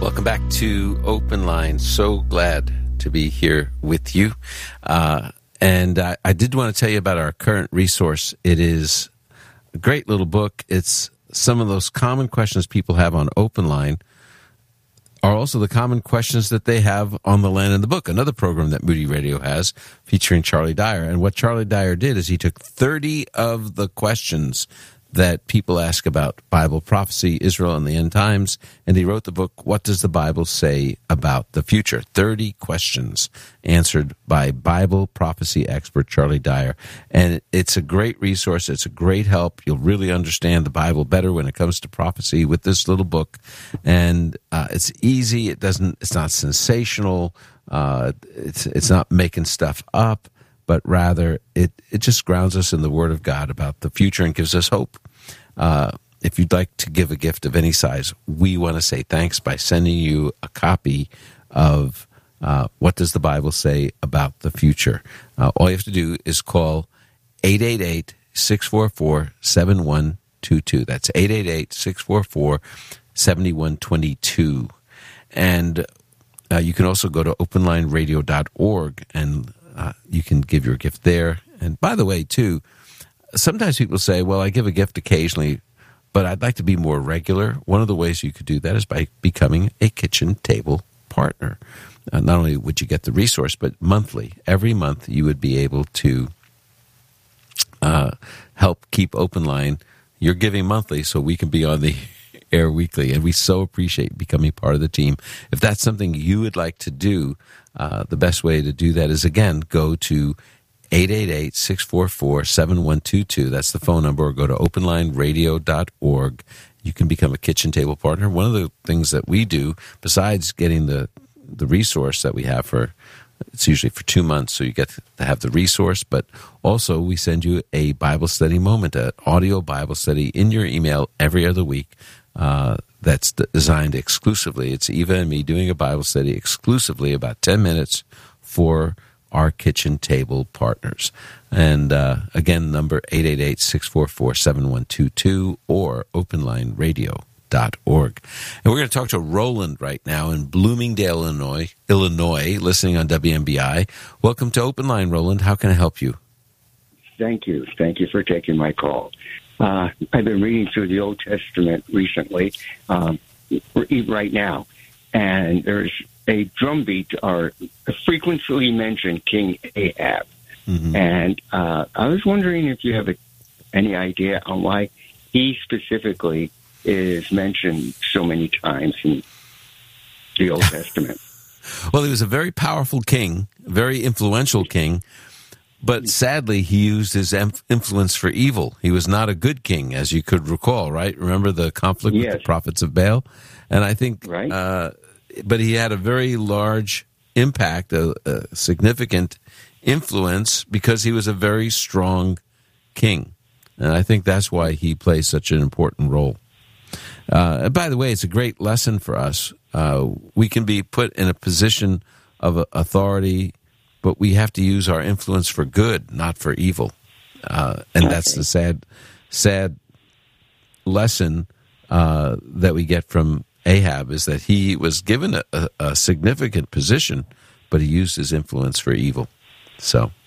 Welcome back to Open Line. So glad to be here with you. And I did want to tell you about our current resource. It is a great little book. It's some of those common questions people have on Open Line are also the common questions that they have on The Land in the Book, another program that Moody Radio has featuring Charlie Dyer. And what Charlie Dyer did is he took 30 of the questions that people ask about Bible prophecy, Israel, and the end times, and he wrote the book, What Does the Bible Say About the Future? 30 questions answered by Bible prophecy expert Charlie Dyer. And it's a great resource. It's a great help. You'll really understand the Bible better when it comes to prophecy with this little book. And it's easy. It's not sensational. It's not making stuff up, but rather it just grounds us in the Word of God about the future and gives us hope. If you'd like to give a gift of any size, we want to say thanks by sending you a copy of What Does the Bible Say About the Future? All you have to do is call 888-644-7122. That's 888-644-7122. And you can also go to openlineradio.org and you can give your gift there. And by the way, too, sometimes people say, well, I give a gift occasionally, but I'd like to be more regular. One of the ways you could do that is by becoming a kitchen table partner. Not only would you get the resource, but monthly. Every month you would be able to help keep Open Line. You're giving monthly, so we can be on the air weekly, and we so appreciate becoming part of the team. If that's something you would like to do, the best way to do that is, again, go to 888-644-7122. That's the phone number. Or go to openlineradio.org. You can become a kitchen table partner. One of the things that we do, besides getting the resource that we have it's usually for 2 months, so you get to have the resource, but also we send you a Bible study moment, an audio Bible study in your email every other week that's designed exclusively. It's Eva and me doing a Bible study exclusively, about 10 minutes for our kitchen table partners. And again, number 888-644-7122 or openlineradio.org. And we're going to talk to Roland right now in Bloomingdale, Illinois, listening on WMBI. Welcome to Open Line, Roland. How can I help you? Thank you. Thank you for taking my call. I've been reading through the Old Testament recently, right now, and there's a drumbeat or a frequently mentioned King Ahab. Mm-hmm. And I was wondering if you have any idea on why he specifically is mentioned so many times in the Old Testament. Well, he was a very powerful king, very influential king, but sadly he used his influence for evil. He was not a good king, as you could recall, right? Remember the conflict with the prophets of Baal? And I think, right. But he had a very large impact, a significant influence, because he was a very strong king. And I think that's why he plays such an important role. And by the way, it's a great lesson for us. We can be put in a position of authority, but we have to use our influence for good, not for evil. And that's the sad lesson that we get from Ahab, is that he was given a significant position, but he used his influence for evil. So